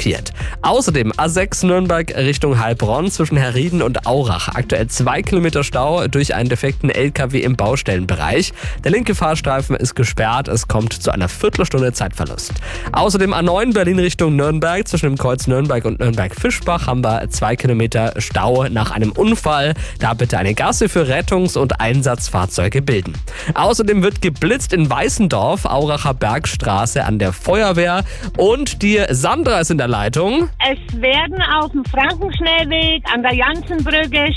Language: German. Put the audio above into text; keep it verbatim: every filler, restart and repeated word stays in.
blockiert. Außerdem A sechs Nürnberg Richtung Heilbronn zwischen Herrieden und Aurach. Aktuell zwei Kilometer Stau durch einen defekten L K W im Baustellenbereich. Der linke Fahrstreifen ist gesperrt. Es kommt zu einer Viertelstunde Zeitverlust. Außerdem A neun Berlin Richtung Nürnberg. Zwischen dem Kreuz Nürnberg und Nürnberg-Fischbach haben wir zwei Kilometer Stau nach einem Unfall. Da bitte eine Gasse für Rettungs- und Einsatzfahrzeuge bilden. Außerdem wird geblitzt in Weißendorf, Auracher Bergstraße an der Feuerwehr. Und die Sandra ist in der Leitung. Es werden auf dem Frankenschnellweg an der Jansenbrücke